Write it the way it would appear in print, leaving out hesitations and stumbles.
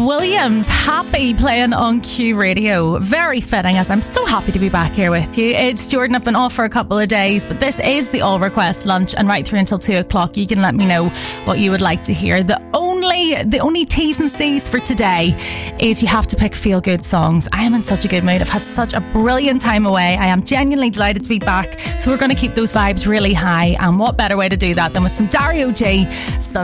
Williams, Happy, playing on Q Radio. Very fitting, as I'm so happy to be back here with you. It's Jordan. I've been off for a couple of days, but this is the All Request Lunch, and right through until 2 o'clock you can let me know what you would like to hear. The only T's and C's for today is you have to pick feel-good songs. I am in such a good mood. I've had such a brilliant time away. I am genuinely delighted to be back, so we're going to keep those vibes really high, and what better way to do that than with some Dario G.